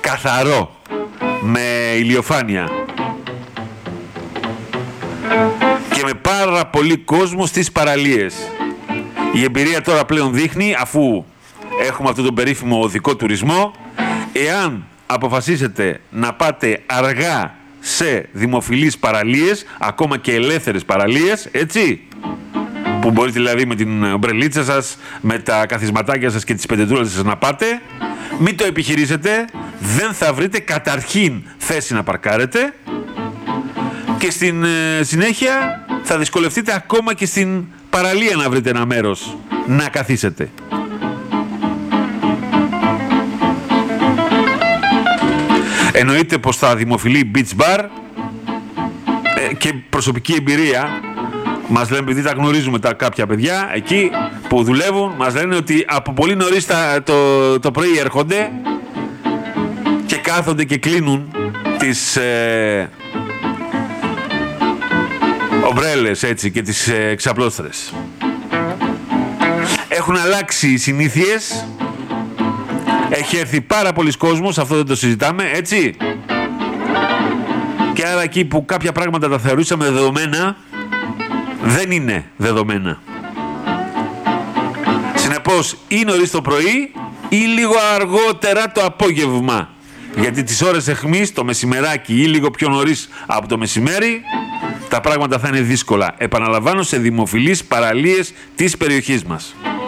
καθαρό, με ηλιοφάνεια και με πάρα πολύ κόσμο στις παραλίες. Η εμπειρία τώρα πλέον δείχνει, αφού έχουμε αυτόν τον περίφημο οδικό τουρισμό, εάν αποφασίσετε να πάτε αργά σε δημοφιλείς παραλίες, ακόμα και ελεύθερες παραλίες, έτσι, που μπορείτε δηλαδή με την ομπρελίτσα σας, με τα καθισματάκια σας και τις πεντετούλες σας να πάτε, μην το επιχειρήσετε, δεν θα βρείτε καταρχήν θέση να παρκάρετε και στην συνέχεια θα δυσκολευτείτε ακόμα και στην παραλία να βρείτε ένα μέρος να καθίσετε. Εννοείται πως τα δημοφιλή beach bar και προσωπική εμπειρία μας λένε, επειδή τα γνωρίζουμε τα κάποια παιδιά εκεί που δουλεύουν, μας λένε ότι από πολύ νωρίς το πρωί έρχονται και κάθονται και κλείνουν τις ομπρέλες, έτσι, και τις ξαπλώστρες. Έχουν αλλάξει οι συνήθειες. Έχει έρθει πάρα πολλοί κόσμος, αυτό δεν το συζητάμε, έτσι. Και άρα εκεί που κάποια πράγματα τα θεωρούσαμε δεδομένα, δεν είναι δεδομένα. Συνεπώς, ή νωρίς το πρωί ή λίγο αργότερα το απόγευμα. Γιατί τις ώρες αιχμής, το μεσημεράκι ή λίγο πιο νωρίς από το μεσημέρι, τα πράγματα θα είναι δύσκολα. Επαναλαμβάνω, σε δημοφιλείς παραλίες της περιοχής μας.